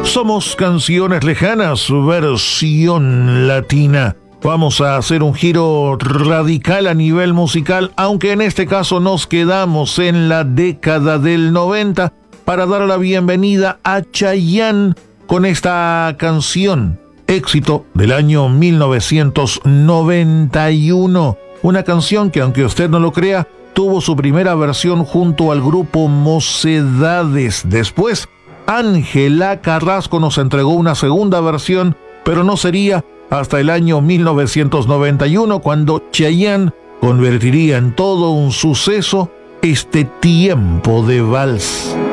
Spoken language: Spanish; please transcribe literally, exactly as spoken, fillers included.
Somos Canciones Lejanas, versión latina. Vamos a hacer un giro radical a nivel musical, aunque en este caso nos quedamos en la década del noventa para dar la bienvenida a Chayanne con esta canción, éxito del año mil novecientos noventa y uno. Una canción que, aunque usted no lo crea, tuvo su primera versión junto al grupo Mocedades. Después, Ángela Carrasco nos entregó una segunda versión, pero no sería hasta el año mil novecientos noventa y uno cuando Chayanne convertiría en todo un suceso este Tiempo de Vals.